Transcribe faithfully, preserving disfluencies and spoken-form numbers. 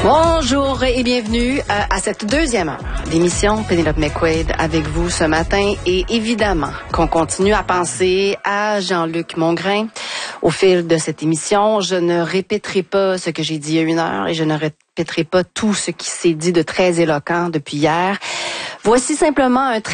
Bonjour et bienvenue à cette deuxième heure d'émission Pénélope McQuaid avec vous ce matin. Et évidemment qu'on continue à penser à Jean-Luc Mongrain. Au fil de cette émission, je ne répéterai pas ce que j'ai dit il y a une heure et je ne répéterai pas tout ce qui s'est dit de très éloquent depuis hier. Voici simplement un très